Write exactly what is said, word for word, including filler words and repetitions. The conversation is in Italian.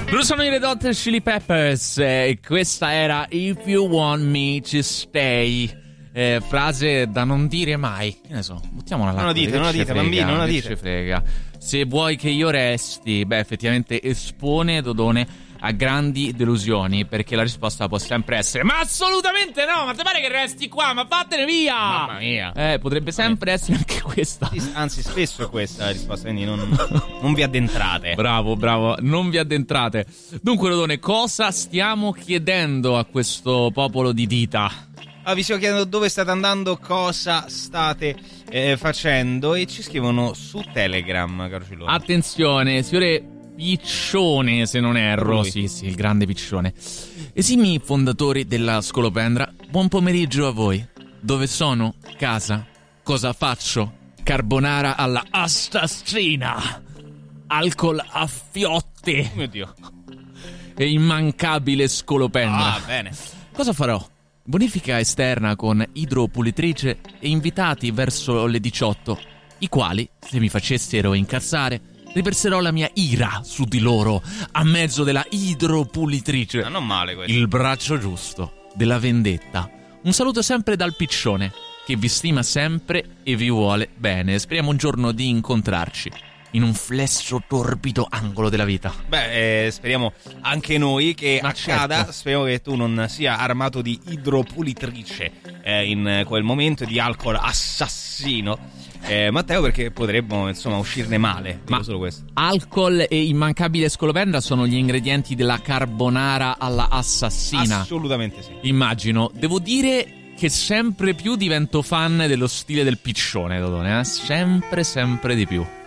Loro sono i Red Hot Chili Peppers e questa era If You Want Me to Stay, eh, frase da non dire mai. Che ne so, buttiamola là. Non la dite, non la dite, bambini, non la dite. Frega. Se vuoi che io resti, beh, effettivamente espone Dodone a grandi delusioni, perché la risposta può sempre essere: ma assolutamente no, ma ti pare che resti qua, ma vattene via. Mamma mia. Eh, potrebbe sempre essere anche questa. Anzi, spesso è questa la risposta, quindi non, non vi addentrate. Bravo, bravo, non vi addentrate. Dunque, Dodone, cosa stiamo chiedendo a questo popolo di dita? Ah, vi stiamo chiedendo dove state andando, cosa state eh, facendo, e ci scrivono su Telegram, caro Cillone. Attenzione, signore Piccione, se non erro. Lui. Sì, sì, il grande Piccione. Esimi fondatori della Scolopendra, buon pomeriggio a voi. Dove sono? Casa. Cosa faccio? Carbonara alla assassina, alcol a fiotte. Oh mio Dio. E immancabile Scolopendra. Ah, bene. Cosa farò? Bonifica esterna con idropulitrice e invitati verso le diciotto, i quali, se mi facessero incazzare, riverserò la mia ira su di loro a mezzo della idropulitrice. Ma non male questo. Il braccio giusto della vendetta. Un saluto sempre dal Piccione, che vi stima sempre e vi vuole bene. Speriamo un giorno di incontrarci in un flesso torbido angolo della vita. Beh, eh, speriamo anche noi che Ma accada. certo. Speriamo che tu non sia armato di idropulitrice eh, in quel momento, di alcol assassino, eh, Matteo, perché potremmo insomma uscirne male. Dico Ma solo questo. alcol e immancabile Scolopendra sono gli ingredienti della carbonara alla assassina. Assolutamente sì. Immagino. Devo dire che sempre più divento fan dello stile del Piccione, Dodone, eh? Sempre, sempre di più.